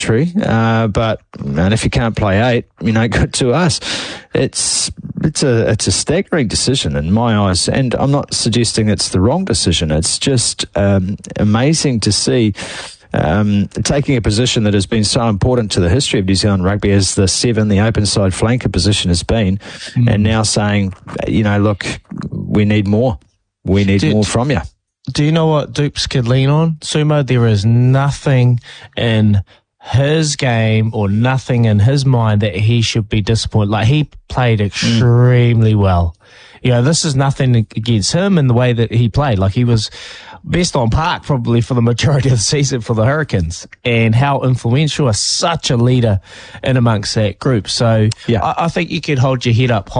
and if you can't play 8, good to us. It's a staggering decision in my eyes, and I'm not suggesting it's the wrong decision. It's just amazing to see taking a position that has been so important to the history of New Zealand rugby as the 7, the open side flanker position has been, and now saying, look, we need more. We need more from you. Do you know what Dupes could lean on, Sumo? There is nothing in his game or nothing in his mind that he should be disappointed. Like, he played extremely well. This is nothing against him in the way that he played. Like, he was best on park probably for the majority of the season for the Hurricanes, and how influential, such a leader in amongst that group. So I think you could hold your head up high